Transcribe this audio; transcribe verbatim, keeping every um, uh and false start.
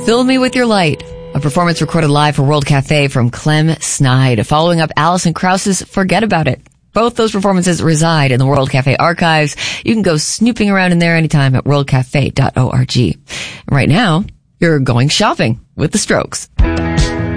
Fill Me With Your Light, a performance recorded live for World Cafe from Clem Snide, following up Alison Krauss's Forget About It. Both those performances reside in the World Cafe archives. You can go snooping around in there anytime at world cafe dot org. Right now, you're going shopping with The Strokes.